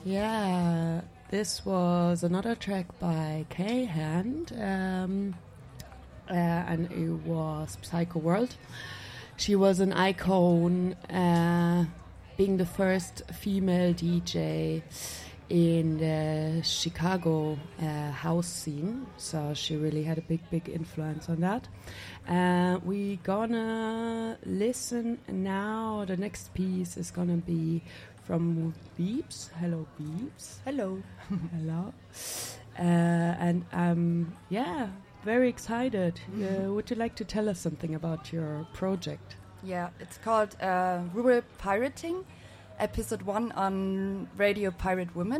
Yeah, this was another track by Kay Hand, and it was Psycho World. She was an icon, being the first female DJ in the Chicago house scene, so she really had a big influence on that. We gonna listen now. The next piece is gonna be from Beeps. Hello, Beeps. Hello. Hello. And yeah, very excited. Would you like to tell us something about your project? Yeah, it's called Rural Pirating, episode 1 on Radio Pirate Women.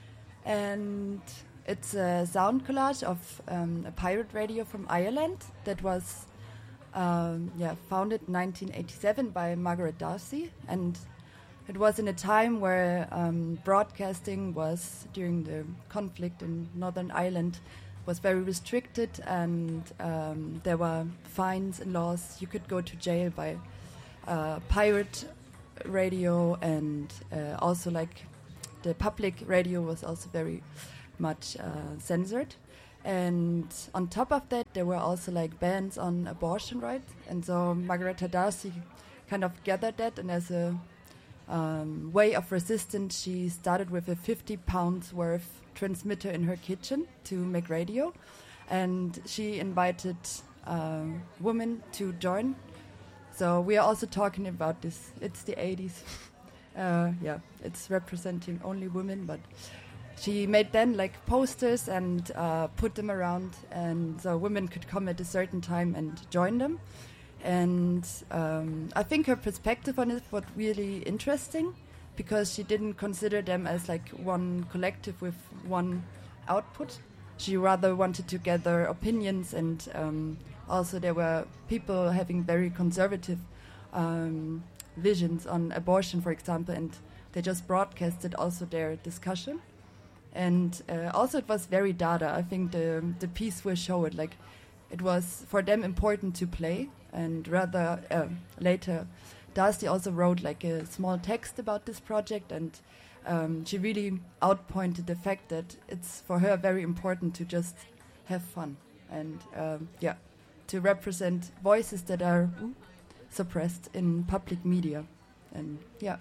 And it's a sound collage of a pirate radio from Ireland that was founded in 1987 by Margaret Darcy. And it was in a time where broadcasting was, during the conflict in Northern Ireland, was very restricted, and there were fines and laws. You could go to jail by pirate radio, and also like the public radio was also very much censored. And on top of that, there were also like bans on abortion rights. And so Margaret Darcy kind of gathered that, and as a way of resistance, she started with a 50 pounds worth transmitter in her kitchen to make radio, and she invited women to join. So we are also talking about this. It's the 80s. It's representing only women, but she made then like posters and put them around, and so women could come at a certain time and join them. And I think her perspective on it was really interesting, because she didn't consider them as like one collective with one output. She rather wanted to gather opinions, and also there were people having very conservative visions on abortion, for example, and they just broadcasted also their discussion. And also it was very data. I think the piece will show it, like it was for them important to play. And rather later, Darcy also wrote like a small text about this project, and she really outpointed the fact that it's for her very important to just have fun and to represent voices that are suppressed in public media. And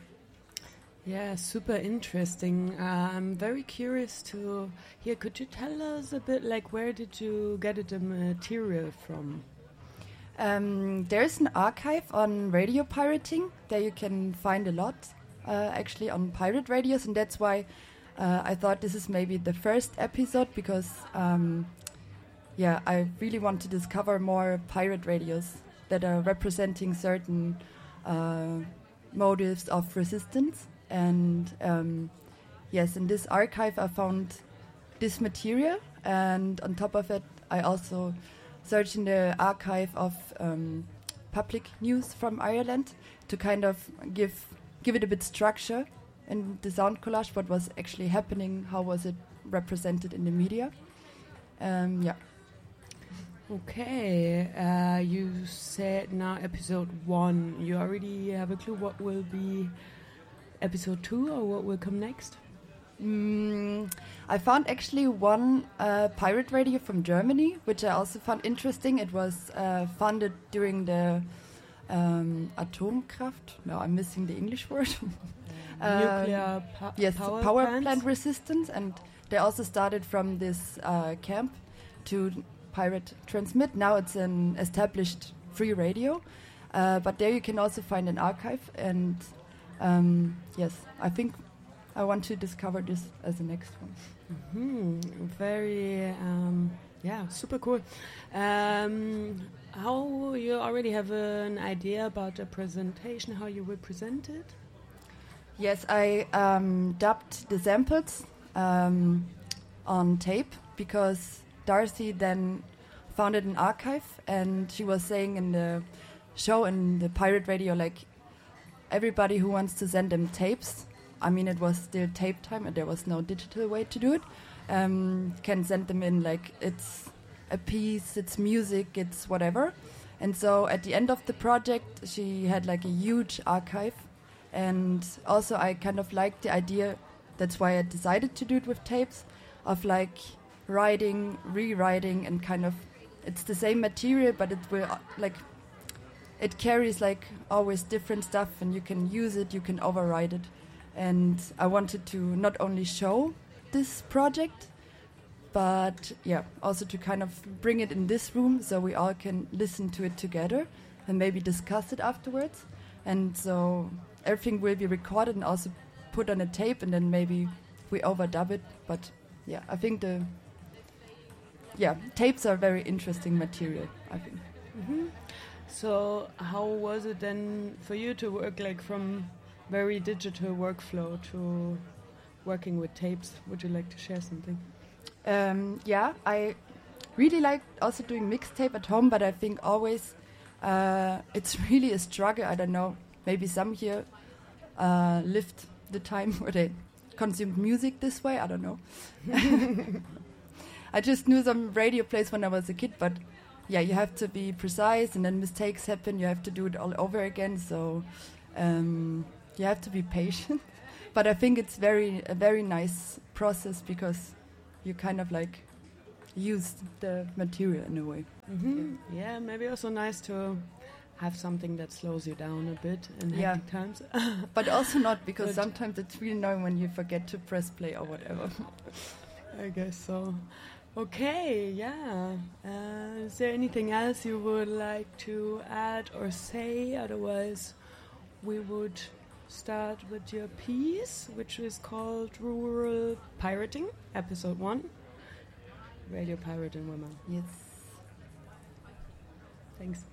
yeah, super interesting. I'm very curious to hear. Could you tell us a bit, like, where did you get the material from? There's an archive on radio pirating. There you can find a lot, actually, on pirate radios, and that's why I thought this is maybe the first episode, because I really want to discover more pirate radios that are representing certain motives of resistance. And in this archive I found this material, and on top of it I also searched in the archive of public news from Ireland to kind of give it a bit structure in the sound collage, what was actually happening, how was it represented in the media. Okay, you said now episode 1. You already have a clue what will be episode 2, or what will come next? I found actually one pirate radio from Germany, which I also found interesting. It was founded during the Atomkraft. No, I'm missing the English word. Nuclear power plant resistance, and they also started from this camp to pirate transmit. Now it's an established free radio, but there you can also find an archive. And I think I want to discover this as the next one. Very, super cool. How you already have an idea about the presentation, how you will present it? Yes, I dubbed the samples on tape, because Darcy then founded an archive, and she was saying in the show in the pirate radio, like, everybody who wants to send them tapes, I mean, it was still tape time and there was no digital way to do it, can send them in, like, it's a piece, it's music, it's whatever. And so at the end of the project, she had like a huge archive. And also I kind of liked the idea that's why I decided to do it with tapes, of like writing, rewriting, and kind of, it's the same material, but it will like, it carries like always different stuff, and you can use it, you can override it. And I wanted to not only show this project, but yeah, also to kind of bring it in this room so we all can listen to it together and maybe discuss it afterwards. And so everything will be recorded and also put on a tape, and then maybe we overdub it. But yeah, I think tapes are very interesting material, I think. Mm-hmm. So how was it then for you to work like from very digital workflow to working with tapes? Would you like to share something? Yeah, I really like also doing mixtape at home, but I think always it's really a struggle. I don't know, maybe some here lived the time where they consumed music this way. I don't know. I just knew some radio plays when I was a kid, but yeah, you have to be precise, and then mistakes happen. You have to do it all over again. So you have to be patient. But I think it's a very nice process because you kind of like use the material in a way. Mm-hmm. Yeah, maybe also nice to have something that slows you down a bit in hectic times. But also not, because sometimes it's really annoying when you forget to press play or whatever. I guess so. Okay, yeah. Is there anything else you would like to add or say? Otherwise, we would start with your piece, which is called Rural Pirating, Episode 1. Radio Pirate and Women. Yes. Thanks.